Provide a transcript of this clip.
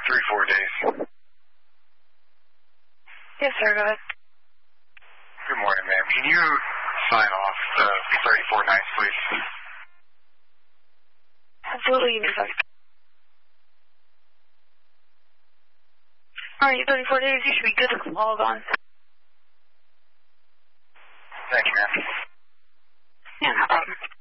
3-4 days. Yes, sir, go ahead. Good morning, ma'am. Can you sign off the 34 nights, please? Absolutely, you can. Alright, 34 days, you should be good to log on. Thank you, ma'am. Yeah, no problem.